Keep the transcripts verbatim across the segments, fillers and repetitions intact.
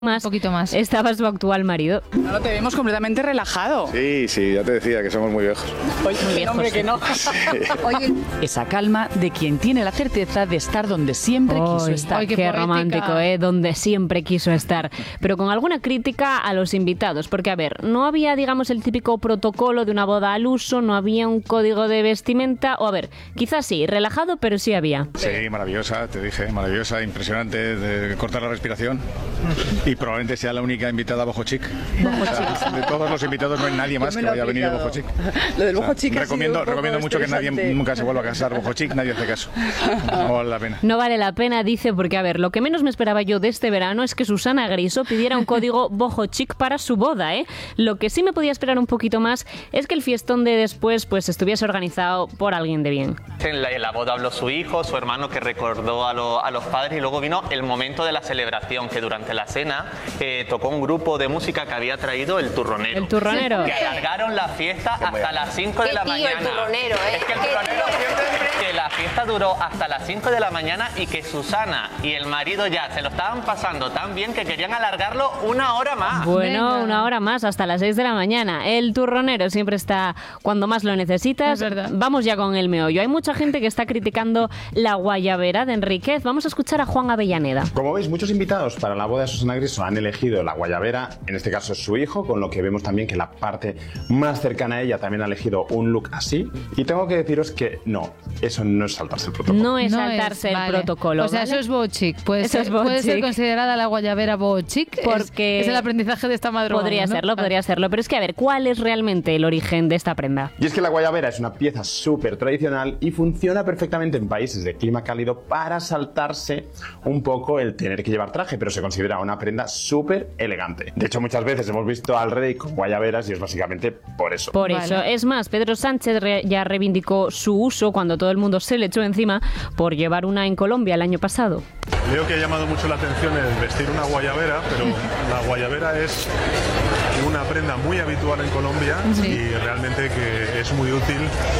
más, un poquito más. Estaba su actual marido. No, te vemos completamente relajado. Sí, sí, ya te decía que somos muy viejos. Oye, muy viejos. Hombre, que no. Sí. Oye, esa calma de quien tiene la certeza de estar donde siempre Oy, quiso estar. Ay, qué, qué romántico, ¿eh? Donde siempre quiso estar. Pero con alguna crítica a los invitados. Porque, a ver, no había, digamos, el típico protocolo de una boda al uso, no había un código de vestimenta. O, a ver, quizás sí, relajado, pero sí había. Sí, maravillosa, te dije, maravillosa, impresionante, de cortar la respiración. Y probablemente sea la única invitada bojo chic. Bojo o sea, chic. de todos los invitados no hay nadie más que haya venido bojo chic. Lo del bojo chic. O sea, recomiendo recomiendo mucho que nadie nunca se vuelva a casar bojo chic, nadie hace caso. No vale la pena. No vale la pena, dice, porque a ver, lo que menos me esperaba yo de este verano es que Susana Griso pidiera un código bojo chic para su boda, ¿eh? Lo que sí me podía esperar un poquito más es que el fiestón de después pues estuviese organizado por alguien de bien. En la, en la boda habló su hijo, su hermano, que recordó a, lo, a los padres, y luego vino el momento de la celebración, que durante la cena eh, tocó un grupo de música que había traído el turronero. El turronero. Que alargaron la fiesta hasta las cinco de la tío, mañana. El turronero, ¿eh? Es que el turronero siempre que la fiesta duró hasta las cinco de la mañana y que Susana y el marido ya se lo estaban pasando tan bien que querían alargarlo una hora más. Bueno, Venga. una hora más, hasta las seis de la mañana. El turronero siempre está cuando más lo necesitas. Es verdad. Vamos ya con el meollo. Hay mucha gente que está criticando la guayabera de Enríquez. Vamos a escuchar a Juan Avellaneda. Como veis, muchos invitados para la boda de Susana Griso han elegido la guayabera, en este caso es su hijo, con lo que vemos también que la parte más cercana a ella también ha elegido un look así. Y tengo que deciros que no, eso no es saltarse el protocolo. No es No saltarse es, el vale. protocolo. O sea, ¿vale? eso es boho chic. Puede, Eso ser, es boho puede ser chic. considerada la guayabera boho chic. Porque es, es el aprendizaje de esta madrugada. Podría ¿no? serlo, podría serlo. Pero es que, a ver, ¿cuál es realmente el origen de esta prenda? Y es que la guayabera es una pieza súper tradicional y funciona perfectamente en países de clima cálido para saltarse un poco el tener que llevar traje, pero se considera una prenda súper elegante. De hecho, muchas veces hemos visto al rey con guayaberas y es básicamente por eso. Por Vale. eso. Es más, Pedro Sánchez re- ya reivindicó su uso cuando todo el mundo se le echó encima por llevar una en Colombia el año pasado. Veo que ha llamado mucho la atención el vestir una guayabera, pero la guayabera es una prenda muy habitual en Colombia Sí. y realmente que es muy útil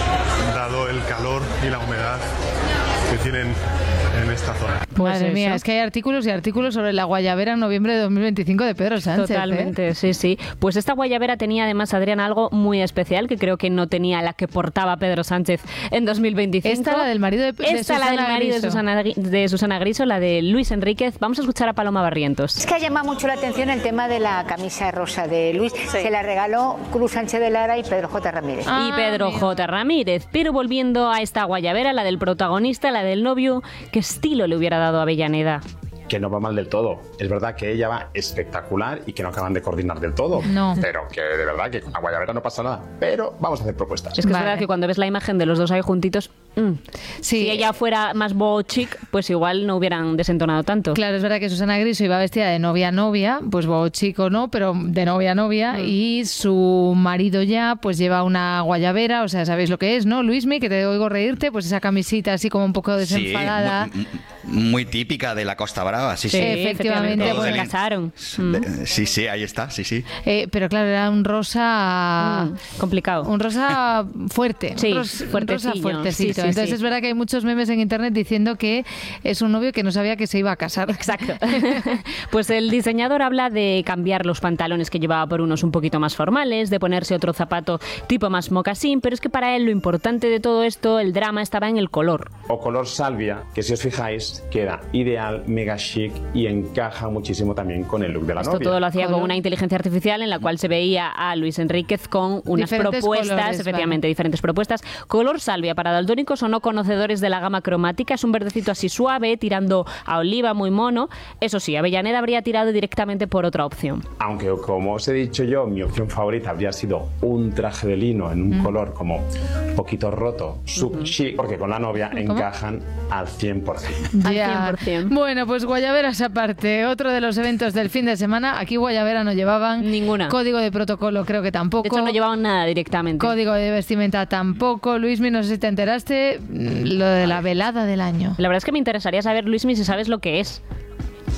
dado el calor y la humedad que tienen en esta zona. Pues Madre eso. mía, es que hay artículos y artículos sobre la guayabera en noviembre de dos mil veinticinco de Pedro Sánchez. ¿eh? Totalmente, sí, sí. Pues esta guayabera tenía además, Adrián, algo muy especial que creo que no tenía la que portaba Pedro Sánchez en dos mil veinticinco. Esta, la del marido de, de Esta, la Susana del marido de Griso. Susana, Gri- de Susana Griso, la de Luis Enríquez. Vamos a escuchar a Paloma Barrientos. Es que ha llamado mucho la atención el tema de la camisa rosa de Luis. Se la regaló Cruz Sánchez de Lara y Pedro J. Ramírez. Ah, y Pedro amigo. J. Ramírez. Pero volviendo a esta guayabera, la del protagonista, la del novio, ¿qué estilo le hubiera dado a Avellaneda? Que no va mal del todo. Es verdad que ella va espectacular y que no acaban de coordinar del todo. No. Pero que de verdad que con la guayabera no pasa nada. Pero vamos a hacer propuestas. Es que Vale. es verdad que cuando ves la imagen de los dos ahí juntitos, mm, Sí. si ella fuera más boho chic, pues igual no hubieran desentonado tanto. Claro, es verdad que Susana Griso iba vestida de novia novia, pues boho chico no, pero de novia novia, Mm. y su marido ya pues lleva una guayabera, o sea, sabéis lo que es, ¿no? Luismi, que te oigo reírte, pues esa camisita así como un poco desenfadada. Sí, muy, muy típica de la Costa Brava, sí, Sí, sí. efectivamente, efectivamente, Todo se del- casaron. Mm. De- Sí, sí, ahí está, sí, sí. Eh, pero claro, era un rosa... Mm, complicado. Un rosa fuerte, Sí, un ros- un fuertecillo. rosa fuertecito. Sí, sí, Entonces sí. es verdad que hay muchos memes en internet diciendo que es un novio que no sabía que se iba a casar. Exacto. Pues el diseñador habla de cambiar los pantalones que llevaba por unos un poquito más formales, de ponerse otro zapato tipo más mocasín, pero es que para él lo importante de todo esto, el drama, estaba en el color. O color salvia, que si os fijáis queda ideal, mega chic y encaja muchísimo también con el look de la Esto novia. todo lo hacía con Color. una inteligencia artificial en la cual se veía a Luis Enríquez con unas Diferentes propuestas, colores, efectivamente, diferentes propuestas. Color salvia para daltónicos o no conocedores de la gama cromática, es un verdecito así suave, tirando a oliva, muy mono. Eso sí, Avellaneda habría tirado directamente por otra opción. Aunque, como os he dicho yo, mi opción favorita habría sido un traje de lino en un Mm. color como un poquito roto, sub chic, porque con la novia ¿Cómo? encajan al cien por ciento. Al Ya. cien por ciento. Bueno, pues guayaberas aparte. Otro de los eventos del fin de semana. Aquí guayabera no llevaban. Ninguna. Código de protocolo creo que tampoco. De hecho, no llevaban nada directamente. Código de vestimenta tampoco. Luismi, no sé si te enteraste mm, lo de la velada del año. La verdad es que me interesaría saber, Luismi, si sabes lo que es.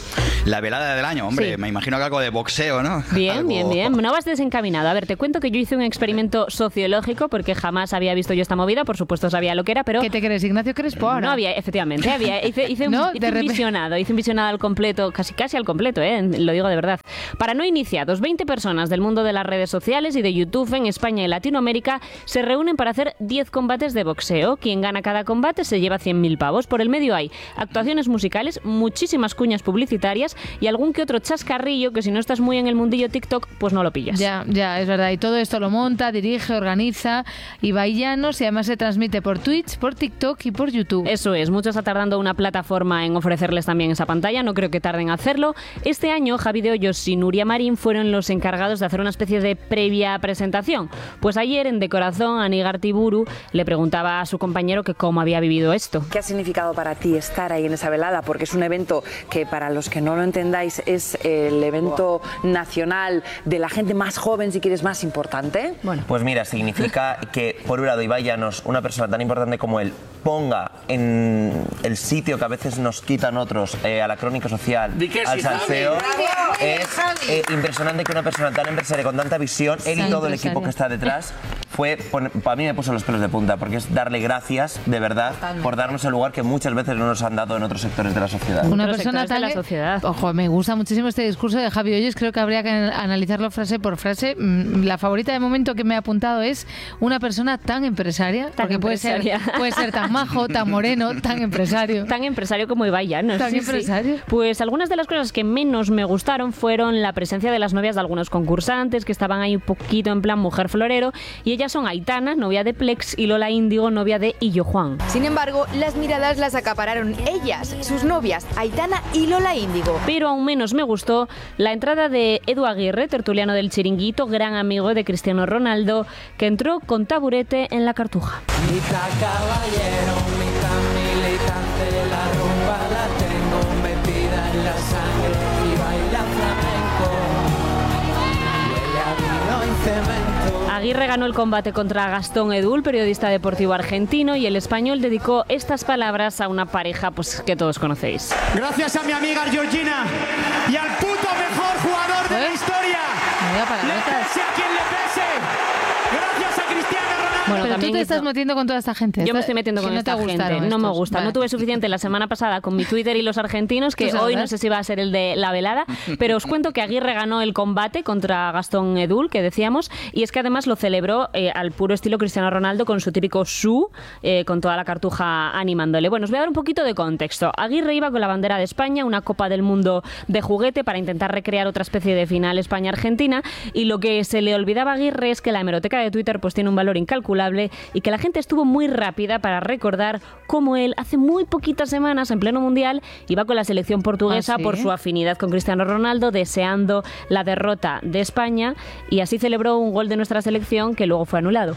La velada del año, hombre, Sí. me imagino que algo de boxeo, ¿no? Bien, Algo- bien, bien. No vas desencaminado. A ver, te cuento que yo hice un experimento sociológico porque jamás había visto yo esta movida, por supuesto sabía lo que era, pero... ¿Qué te crees, Ignacio Crespo ahora? No había, efectivamente, había, hice, hice un, No, hice de un repente- visionado, hice un visionado al completo, casi casi al completo, ¿eh? Lo digo de verdad. Para no iniciados, veinte personas del mundo de las redes sociales y de YouTube en España y Latinoamérica se reúnen para hacer diez combates de boxeo. Quien gana cada combate se lleva cien mil pavos. Por el medio hay actuaciones musicales, muchísimas cuñas publicitarias y algún que otro chascarrillo que si no estás muy en el mundillo TikTok, pues no lo pillas. Ya, ya, es verdad. Y todo esto lo monta, dirige, organiza Ibai Llanos y además se transmite por Twitch, por TikTok y por YouTube. Eso es, mucho está tardando una plataforma en ofrecerles también esa pantalla, no creo que tarden en hacerlo. Este año Javi de Hoyos y Nuria Marín fueron los encargados de hacer una especie de previa presentación. Pues ayer en De Corazón, Ani Gartiburu le preguntaba a su compañero que cómo había vivido esto. ¿Qué ha significado para ti estar ahí en esa velada? Porque es un evento que, para los que no lo entendáis, es el evento nacional de la gente más joven, si quieres, más importante. Bueno. Pues mira, significa que, por un lado, Ibai Llanos, una persona tan importante como él, ponga en el sitio que a veces nos quitan otros, eh, a la crónica social, al salseo. Es eh, impresionante que una persona tan empresaria, con tanta visión, él y todo el equipo que está detrás, fue, para mí me puso los pelos de punta, porque es darle gracias, de verdad, por darnos el lugar que muchas veces no nos han dado en otros sectores de la sociedad. Una Otros persona sectores de tal la que- sociedad. Ojo, me gusta muchísimo este discurso de Javi Hoyos. Creo que habría que analizarlo frase por frase. Mm, La favorita de momento que me he apuntado es una persona tan empresaria, porque puede ser, empresaria. puede ser tan majo, tan moreno, tan empresario. Tan empresario como Ibai Llanos. Tan sí, sí. empresario. Pues algunas de las cosas que menos me gustaron fueron la presencia de las novias de algunos concursantes que estaban ahí un poquito en plan mujer florero, y ellas son Aitana, novia de Plex, y Lola Índigo, novia de Illo Juan. Sin embargo, las miradas las acapararon ellas, sus novias, Aitana y Lola Índigo. Pero aún menos me gustó la entrada de Edu Aguirre, tertuliano del Chiringuito, gran amigo de Cristiano Ronaldo, que entró con taburete en la Cartuja. Mitad caballero, mitad militante, la rumba la tengo metida en la sangre y baila flamenco. Huele a vino y cemento. Aguirre ganó el combate contra Gastón Edul, periodista deportivo argentino, y el español dedicó estas palabras a una pareja pues que todos conocéis. Gracias a mi amiga Georgina y al puto mejor jugador de la historia. Le pese a quien le pese. Gracias a Cristiano Ronaldo. Bueno, Pero tú también te hizo- estás metiendo con toda esta gente. Yo me Esta- estoy metiendo que con no esta te gustaron gente. No me estos. gusta. Vale. No tuve suficiente la semana pasada con mi Twitter y los argentinos, que Tú hoy sabrás. no sé si va a ser el de la velada, pero os cuento que Aguirre ganó el combate contra Gastón Edul, que decíamos, y es que además lo celebró eh, al puro estilo Cristiano Ronaldo con su típico su, eh, con toda la Cartuja animándole. Bueno, os voy a dar un poquito de contexto. Aguirre iba con la bandera de España, una Copa del Mundo de juguete para intentar recrear otra especie de final España-Argentina, y lo que se le olvidaba a Aguirre es que la hemeroteca de Twitter pues tiene un valor incalculable y que la gente estuvo muy rápida para recordar cómo él hace muy poquitas semanas en pleno mundial iba con la selección portuguesa ¿Ah, sí? por su afinidad con Cristiano Ronaldo, deseando la derrota de España, y así celebró un gol de nuestra selección que luego fue anulado.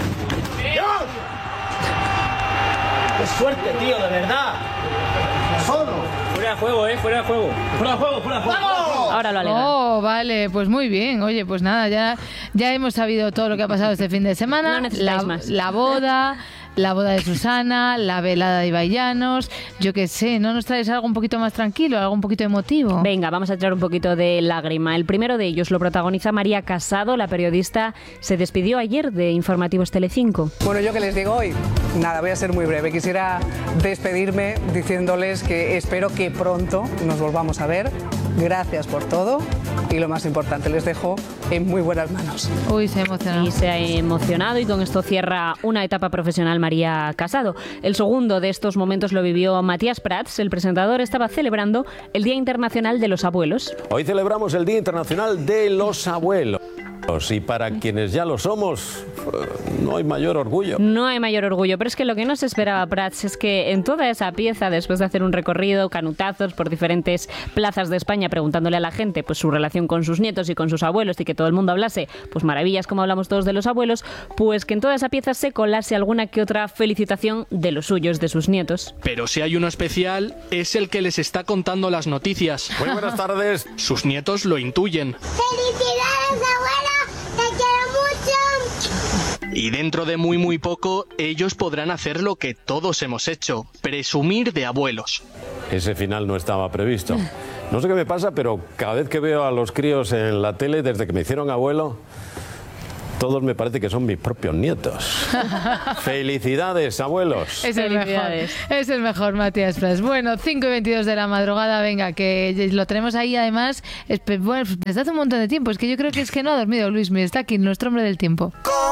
¡Qué suerte, tío, de verdad! Solo. Fuera de juego, eh, fuera de juego. Fuera de juego, fuera de juego. Ahora lo alegan. Oh, vale, pues muy bien. Oye, pues nada, ya, ya hemos sabido todo lo que ha pasado este fin de semana. No necesitáis la, más. la boda, la boda de Susana, la velada de Ibai Llanos. Yo qué sé, ¿no nos traes algo un poquito más tranquilo, algo un poquito emotivo? Venga, vamos a echar un poquito de lágrima. El primero de ellos lo protagoniza María Casado, la periodista. Se despidió ayer de Informativos Telecinco. Bueno, ¿yo qué les digo hoy? Nada, voy a ser muy breve. Quisiera despedirme diciéndoles que espero que pronto nos volvamos a ver. Gracias por todo y lo más importante, les dejo en muy buenas manos. Uy, se ha emocionado. Y se ha emocionado, y con esto cierra una etapa profesional María Casado. El segundo de estos momentos lo vivió Matías Prats. El presentador estaba celebrando el Día Internacional de los Abuelos. Hoy celebramos el Día Internacional de los Abuelos. Y para quienes ya lo somos, no hay mayor orgullo. No hay mayor orgullo, pero es que lo que no se esperaba Prats es que en toda esa pieza, después de hacer un recorrido, canutazos por diferentes plazas de España, preguntándole a la gente pues su relación con sus nietos y con sus abuelos, y que todo el mundo hablase pues maravillas como hablamos todos de los abuelos, pues que en toda esa pieza se colase alguna que otra felicitación de los suyos, de sus nietos. Pero si hay uno especial, es el que les está contando las noticias. Muy buenas tardes. Sus nietos lo intuyen. ¡Felicidades, abuela! ¡Te quiero mucho! Y dentro de muy muy poco, ellos podrán hacer lo que todos hemos hecho, presumir de abuelos. Ese final no estaba previsto. No sé qué me pasa, pero cada vez que veo a los críos en la tele, desde que me hicieron abuelo, todos me parece que son mis propios nietos. ¡Felicidades, abuelos! Es el mejor, es el mejor, Matías Prats. Bueno, cinco y veintidós de la madrugada, venga, que lo tenemos ahí además, es, bueno, desde hace un montón de tiempo. Es que yo creo que es que no ha dormido Luismi, está aquí, nuestro hombre del tiempo.